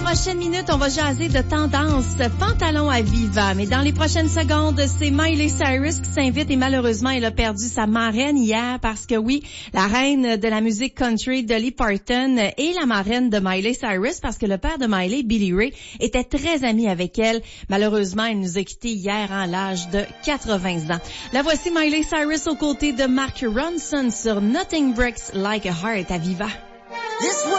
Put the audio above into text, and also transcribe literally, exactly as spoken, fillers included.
prochaines minutes, on va jaser de tendance pantalon à Viva. Mais dans les prochaines secondes, c'est Miley Cyrus qui s'invite et malheureusement, elle a perdu sa marraine hier parce que oui, la reine de la musique country, Dolly Parton, est la marraine de Miley Cyrus parce que le père de Miley, Billy Ray, était très ami avec elle. Malheureusement, elle nous a quittés hier à l'âge de quatre-vingts ans. La voici Miley Cyrus aux côtés de Mark Ronson sur Nothing Breaks Like a Heart à Viva. This